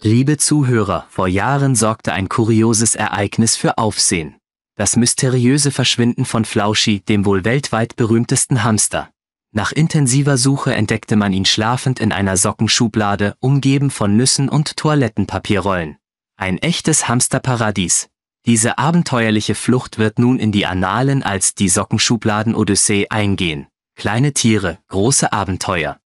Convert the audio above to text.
Liebe Zuhörer, vor Jahren sorgte ein kurioses Ereignis für Aufsehen. Das mysteriöse Verschwinden von Flauschie, dem wohl weltweit berühmtesten Hamster. Nach intensiver Suche entdeckte man ihn schlafend in einer Sockenschublade, umgeben von Nüssen und Toilettenpapierrollen. Ein echtes Hamsterparadies. Diese abenteuerliche Flucht wird nun in die Annalen als die Sockenschubladen-Odyssee eingehen. Kleine Tiere, große Abenteuer.